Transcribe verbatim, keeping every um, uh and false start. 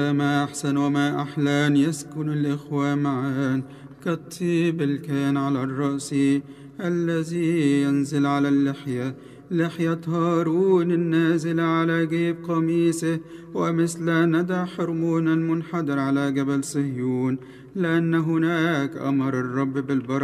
ما أحسن وما أحلى أن يسكن الإخوة معا كالطيب الكان على الرأس الذي ينزل على اللحية، لحية هارون النازل على جيب قميصه، ومثل ندى حرمون المنحدر على جبل صهيون، لأن هناك أمر الرب بالبركة